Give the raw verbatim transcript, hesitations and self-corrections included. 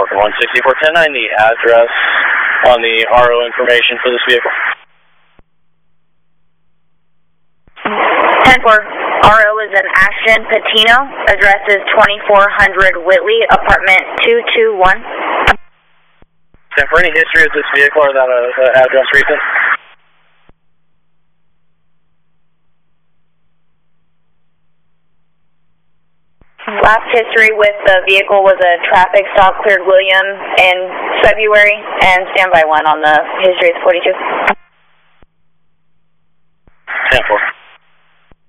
one sixty-four ten nine, the address on the R O information for this vehicle. ten four, R O is in Ashton Patino. Address is twenty-four hundred Whitley, apartment two two one. ten four, any history of this vehicle or that uh, address recent? Last history with the vehicle was a traffic stop, cleared William in February, and standby one on the history is forty-two. ten four.